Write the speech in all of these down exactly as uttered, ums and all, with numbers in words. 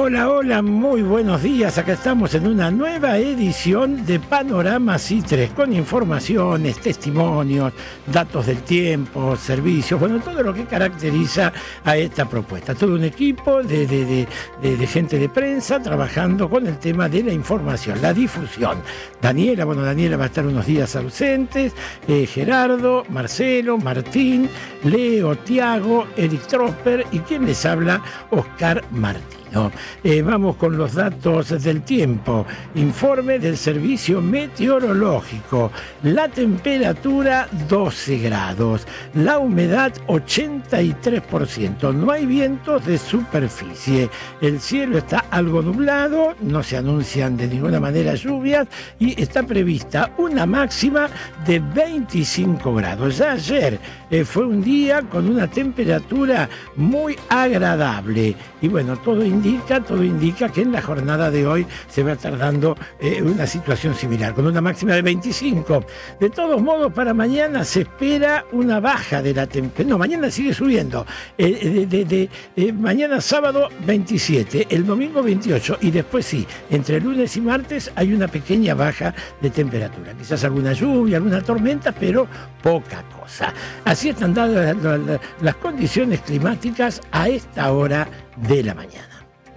Hola, hola, muy buenos días. Acá estamos en una nueva edición de Panorama C I tres con informaciones, testimonios, datos del tiempo, servicios, bueno, todo lo que caracteriza a esta propuesta. Todo un equipo de, de, de, de, de gente de prensa trabajando con el tema de la información, la difusión. Daniela, bueno, Daniela va a estar unos días ausentes, eh, Gerardo, Marcelo, Martín, Leo, Tiago, Eric Tropper y quien les habla, Oscar Martín. Eh, vamos con los datos del tiempo. Informe del servicio meteorológico. La temperatura doce grados. La humedad ochenta y tres por ciento. No hay vientos de superficie. El cielo está algo nublado. No se anuncian de ninguna manera lluvias. Y está prevista una máxima de veinticinco grados. Ya ayer eh, fue un día con una temperatura muy agradable. Y bueno, todo indica Indica, todo indica que en la jornada de hoy se va a estar dando eh, una situación similar, con una máxima de veinticinco. De todos modos, para mañana se espera una baja de la temperatura. No, mañana sigue subiendo. Eh, de, de, de, eh, mañana sábado veintisiete, el domingo veintiocho y después sí, entre lunes y martes hay una pequeña baja de temperatura. Quizás alguna lluvia, alguna tormenta, pero poca cosa. Así están dadas las, las, las condiciones climáticas a esta hora de la mañana.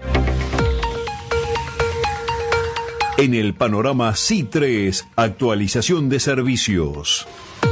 En el Panorama C I tres, actualización de servicios.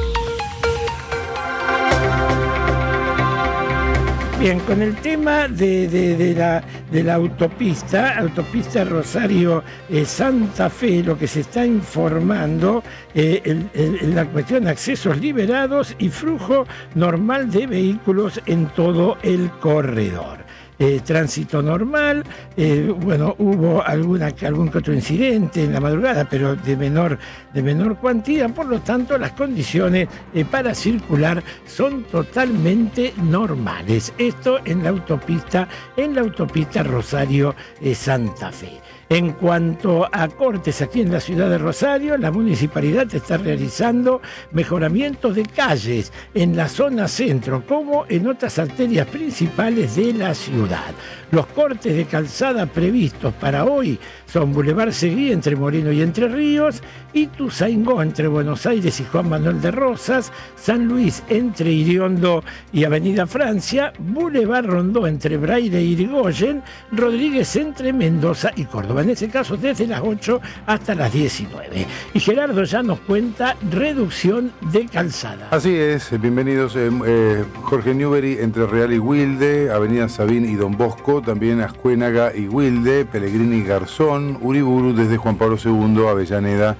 Bien, con el tema de, de, de, la, de la autopista, autopista Rosario eh, Santa Fe, lo que se está informando, eh, el, el, la cuestión de accesos liberados y flujo normal de vehículos en todo el corredor. Eh, tránsito normal, eh, bueno, hubo alguna, algún que otro incidente en la madrugada, pero de menor, de menor cuantía, por lo tanto las condiciones eh, para circular son totalmente normales. Esto en la autopista, en la autopista Rosario eh, Santa Fe. En cuanto a cortes aquí en la ciudad de Rosario, la municipalidad está realizando mejoramientos de calles en la zona centro, como en otras arterias principales de la ciudad. Los cortes de calzada previstos para hoy son Boulevard Seguí entre Moreno y Entre Ríos, Ituzaingó entre Buenos Aires y Juan Manuel de Rosas, San Luis entre Iriondo y Avenida Francia, Boulevard Rondó entre Braille y Irigoyen, Rodríguez entre Mendoza y Córdoba. En este caso desde las ocho hasta las diecinueve. Y Gerardo ya nos cuenta reducción de calzada. Así es, bienvenidos. Eh, eh, Jorge Newbery entre Real y Wilde, Avenida Sabín y Don Bosco, también Ascuénaga y Wilde, Pellegrini y Garzón, Uriburu desde Juan Pablo segundo, Avellaneda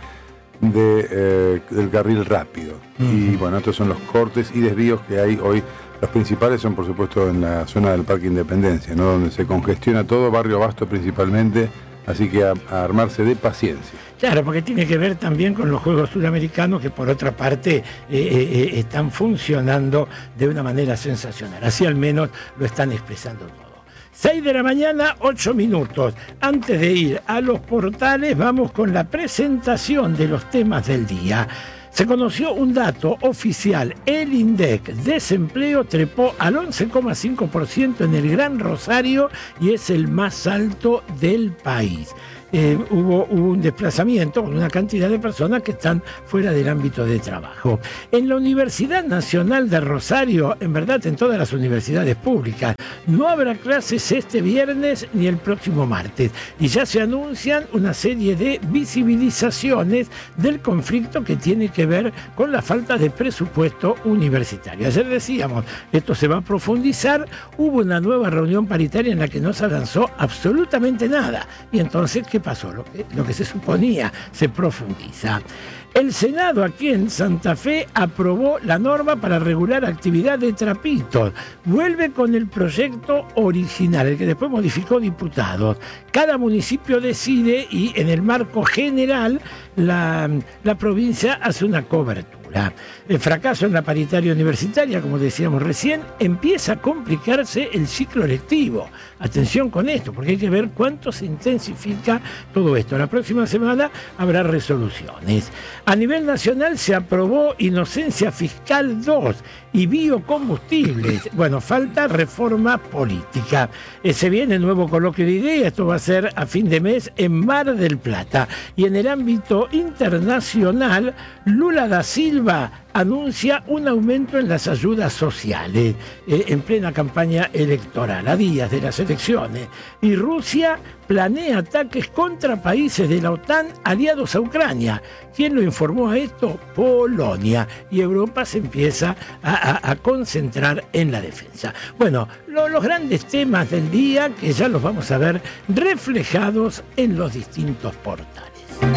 de, eh, del carril rápido. Uh-huh. Y bueno, estos son los cortes y desvíos que hay hoy. Los principales son, por supuesto, en la zona del Parque Independencia, ¿no? Donde se congestiona todo, Barrio Abasto principalmente. Así que a, a armarse de paciencia. Claro, porque tiene que ver también con los Juegos Suramericanos que por otra parte eh, eh, están funcionando de una manera sensacional. Así al menos lo están expresando todo. seis de la mañana, ocho minutos. Antes de ir a los portales, vamos con la presentación de los temas del día. Se conoció un dato oficial, el INDEC, desempleo trepó al once coma cinco por ciento en el Gran Rosario y es el más alto del país. Eh, hubo, hubo un desplazamiento con una cantidad de personas que están fuera del ámbito de trabajo. En la Universidad Nacional de Rosario, en verdad en todas las universidades públicas, no habrá clases este viernes ni el próximo martes y ya se anuncian una serie de visibilizaciones del conflicto que tiene que ver con la falta de presupuesto universitario. Ayer decíamos, esto se va a profundizar, hubo una nueva reunión paritaria en la que no se avanzó absolutamente nada y entonces, ¿qué pasó? Lo que, lo que se suponía se profundiza. El Senado aquí en Santa Fe aprobó la norma para regular actividad de trapitos. Vuelve con el proyecto original, el que después modificó diputados. Cada municipio decide y en el marco general la, la provincia hace una cobertura. dictadura. El fracaso en la paritaria universitaria, como decíamos recién, empieza a complicarse el ciclo lectivo. Atención con esto, porque hay que ver cuánto se intensifica todo esto. La próxima semana habrá resoluciones. A nivel nacional se aprobó Inocencia Fiscal dos y biocombustibles. Bueno, falta reforma política. Eh, se viene nuevo coloquio de ideas, esto va a ser a fin de mes en Mar del Plata. Y en el ámbito internacional, Lula da Silva anuncia un aumento en las ayudas sociales eh, en plena campaña electoral, a días de las elecciones. Y Rusia planea ataques contra países de la OTAN aliados a Ucrania. ¿Quién lo informó a esto? Polonia. Y Europa se empieza a, a, a concentrar en la defensa. Bueno, lo, los grandes temas del día que ya los vamos a ver reflejados en los distintos portales.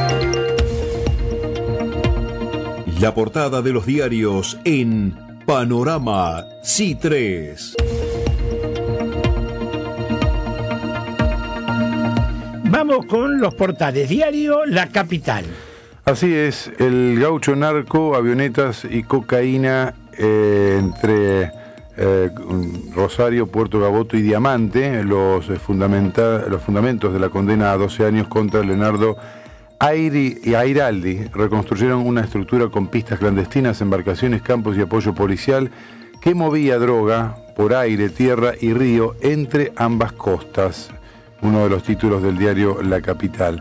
La portada de los diarios en Panorama C tres. Vamos con los portales. Diario La Capital. Así es, el gaucho narco, avionetas y cocaína eh, entre eh, Rosario, Puerto Gaboto y Diamante, los, fundamenta, los fundamentos de la condena a doce años contra Leonardo Airi y Airaldi reconstruyeron una estructura con pistas clandestinas, embarcaciones, campos y apoyo policial que movía droga por aire, tierra y río entre ambas costas. Uno de los títulos del diario La Capital.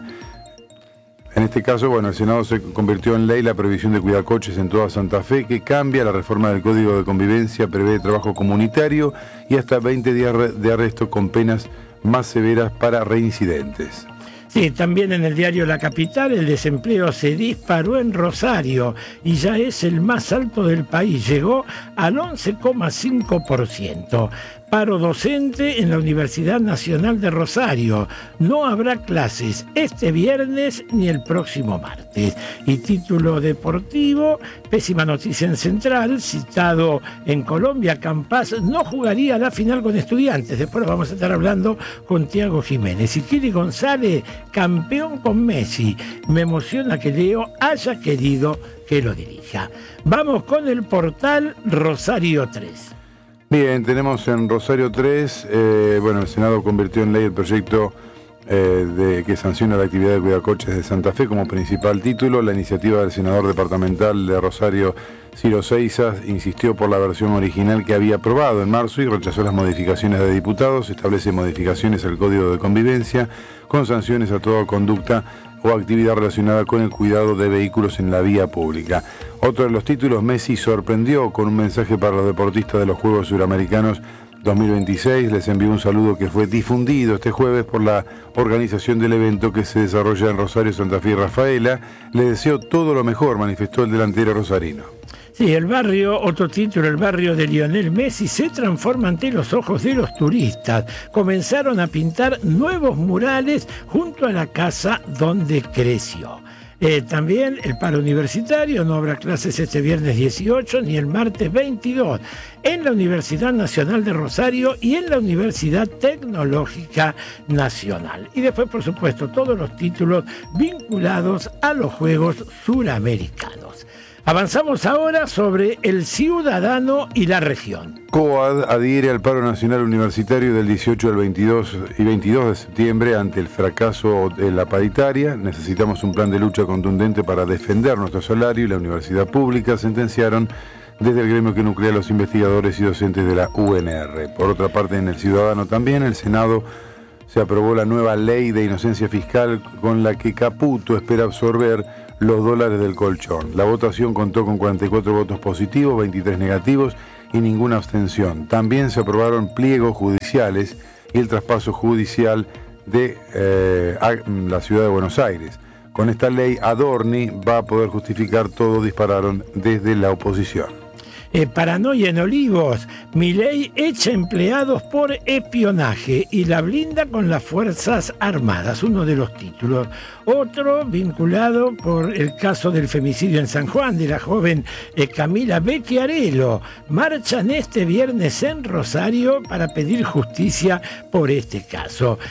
En este caso, bueno, el Senado se convirtió en ley la prohibición de cuidacoches en toda Santa Fe, que cambia la reforma del Código de Convivencia, prevé trabajo comunitario y hasta veinte días de arresto con penas más severas para reincidentes. Sí, también en el diario La Capital el desempleo se disparó en Rosario y ya es el más alto del país, llegó al once coma cinco por ciento. Paro docente en la Universidad Nacional de Rosario. No habrá clases este viernes ni el próximo martes. Y título deportivo, pésima noticia en Central, citado en Colombia, Campas no jugaría la final con Estudiantes. Después vamos a estar hablando con Tiago Jiménez. Y Kili González, campeón con Messi. Me emociona que Leo haya querido que lo dirija. Vamos con el portal Rosario tres. Bien, tenemos en Rosario tres, eh, bueno, el Senado convirtió en ley el proyecto eh, de que sanciona la actividad de cuidacoches de Santa Fe como principal título. La iniciativa del senador departamental de Rosario, Ciro Seizas, insistió por la versión original que había aprobado en marzo y rechazó las modificaciones de diputados. Establece modificaciones al Código de Convivencia con sanciones a toda conducta o actividad relacionada con el cuidado de vehículos en la vía pública. Otro de los títulos, Messi sorprendió con un mensaje para los deportistas de los Juegos Suramericanos dos mil veintiséis. Les envió un saludo que fue difundido este jueves por la organización del evento que se desarrolla en Rosario, Santa Fe y Rafaela. Le deseo todo lo mejor, manifestó el delantero rosarino. Sí, el barrio, otro título, el barrio de Lionel Messi se transforma ante los ojos de los turistas. Comenzaron a pintar nuevos murales junto a la casa donde creció. Eh, también el paro universitario, no habrá clases este viernes dieciocho ni el martes veintidós en la Universidad Nacional de Rosario y en la Universidad Tecnológica Nacional. Y después, por supuesto, todos los títulos vinculados a los Juegos Suramericanos. Avanzamos ahora sobre el ciudadano y la región. COAD adhiere al paro nacional universitario del dieciocho al veintidós y veintidós de septiembre ante el fracaso de la paritaria. Necesitamos un plan de lucha contundente para defender nuestro salario y la universidad pública, sentenciaron desde el gremio que nuclea a los investigadores y docentes de la U N R. Por otra parte, en el ciudadano también, el Senado se aprobó la nueva ley de inocencia fiscal con la que Caputo espera absorber los dólares del colchón. La votación contó con cuarenta y cuatro votos positivos, veintitrés negativos y ninguna abstención. También se aprobaron pliegos judiciales y el traspaso judicial de eh, la ciudad de Buenos Aires. Con esta ley, Adorni va a poder justificar todo, dispararon desde la oposición. Eh, paranoia en Olivos, Milei echa empleados por espionaje y la blinda con las Fuerzas Armadas, uno de los títulos. Otro vinculado por el caso del femicidio en San Juan de la joven eh, Camila Becchiarello. Marchan este viernes en Rosario para pedir justicia por este caso.